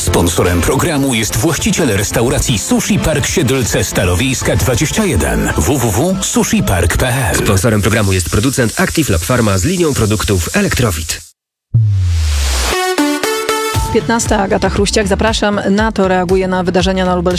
Sponsorem programu jest właściciel restauracji Sushi Park Siedlce Stalowiejska 21 www.sushipark.pl. Sponsorem programu jest producent Active Lab Pharma z linią produktów Elektrowit. 15. Agata Chruściak. Zapraszam. NATO reaguje na wydarzenia na Lubelszczyźnie.